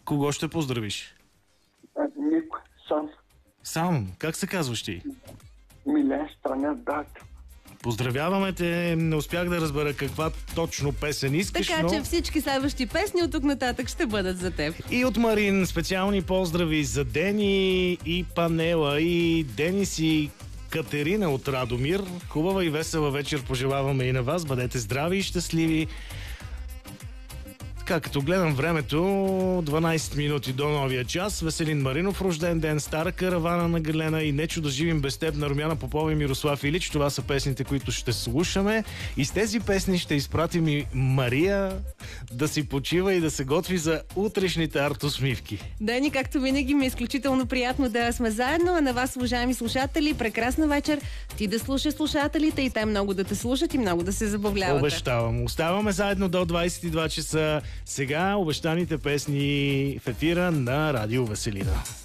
Кого ще поздравиш? Никой. Сам. Сам. Как се казваш ти? Милен Страня Дачо. Поздравяваме те. Не успях да разбера каква точно песен искаш, Така но... че всички следващи песни от тук нататък ще бъдат за теб. И от Марин специални поздрави за Дени и Панела, и Денис, и Катерина от Радомир. Хубава и весела вечер пожелаваме и на вас. Бъдете здрави и щастливи. Така, като гледам времето, 12 минути до новия час. Веселин Маринов, рожден ден, Стара каравана на Галена и Нечо да живим без теб на Румяна Попова и Мирослав Илич. Това са песните, които ще слушаме. И с тези песни ще изпратим и Мария да си почива и да се готви за утрешните артосмивки. Дени, както винаги, ми е изключително приятно да сме заедно, а на вас, уважаеми слушатели, прекрасна вечер. Ти да слушаш слушателите и те много да те слушат и много да се забавляват. Обещавам. Оставаме заедно до 22 часа. Сега обещаните песни в ефира на Радио Веселина.